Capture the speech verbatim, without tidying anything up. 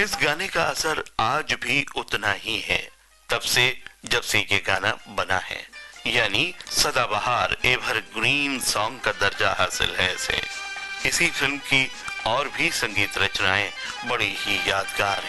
इस गाने का असर आज भी उतना ही है तब से जब से ये गाना बना है, यानी सदाबहार एवरग्रीन सॉन्ग का दर्जा हासिल है इसे। इसी फिल्म की और भी संगीत रचनाएं बड़ी ही यादगार हैं।